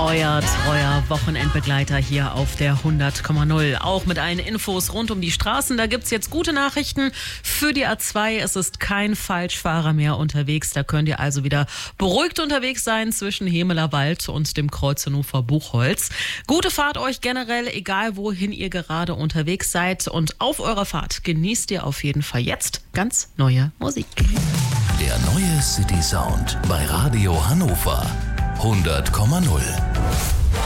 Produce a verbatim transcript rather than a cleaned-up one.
Euer treuer Wochenendbegleiter hier auf der hundert Komma null. Auch mit allen Infos rund um die Straßen. Da gibt's jetzt gute Nachrichten für die A zwei. Es ist kein Falschfahrer mehr unterwegs. Da könnt ihr also wieder beruhigt unterwegs sein zwischen Hemeler Wald und dem Kreuz Hannover Buchholz. Gute Fahrt euch generell, egal wohin ihr gerade unterwegs seid. Und auf eurer Fahrt genießt ihr auf jeden Fall jetzt ganz neue Musik. Der neue City Sound bei Radio Hannover hundert Komma null.